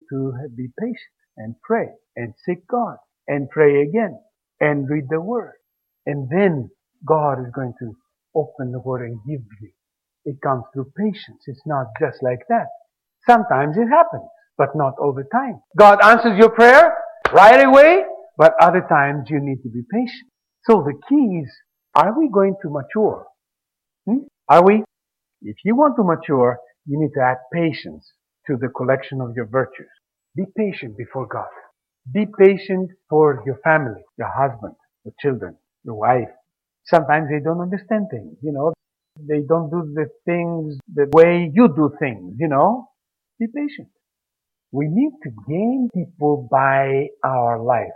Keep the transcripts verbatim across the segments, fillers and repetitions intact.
to be patient and pray and seek God and pray again and read the Word. And then God is going to open the Word and give you. It comes through patience. It's not just like that. Sometimes it happens, but not all the time. God answers your prayer right away, but other times you need to be patient. So the key is, are we going to mature? Hmm? Are we? If you want to mature, you need to add patience to the collection of your virtues. Be patient before God. Be patient for your family, your husband, your children, your wife. Sometimes they don't understand things, you know. They don't do the things the way you do things, you know. Be patient. We need to gain people by our life.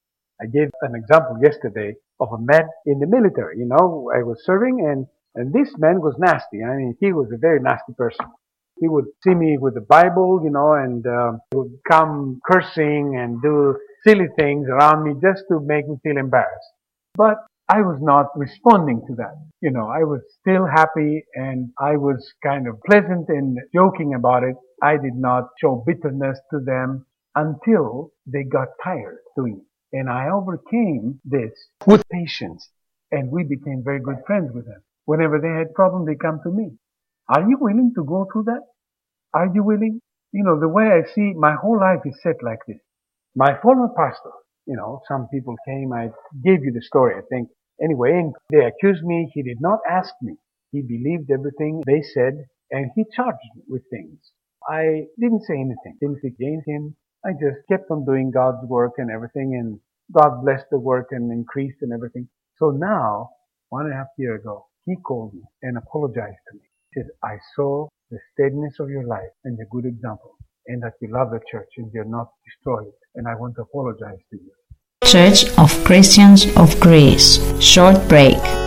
I gave an example yesterday of a man in the military. You know, I was serving and, and this man was nasty. I mean, he was a very nasty person. He would see me with the Bible, you know, and um, he would come cursing and do silly things around me just to make me feel embarrassed. But I was not responding to that. You know, I was still happy and I was kind of pleasant and joking about it. I did not show bitterness to them until they got tired doing it. And I overcame this with patience. And we became very good friends with them. Whenever they had problems, they come to me. Are you willing to go through that? Are you willing? You know, the way I see, my whole life is set like this. My former pastor, you know, some people came, I gave you the story, I think. Anyway, and they accused me. He did not ask me. He believed everything they said, and he charged me with things. I didn't say anything, didn't speak against him. I just kept on doing God's work and everything, and God blessed the work and increased and everything. So now, one and a half year ago, he called me and apologized to me. He said, I saw the steadiness of your life and the good example, and that you love the church and you're not destroyed, and I want to apologize to you. Church of Christians of Greece. Short break.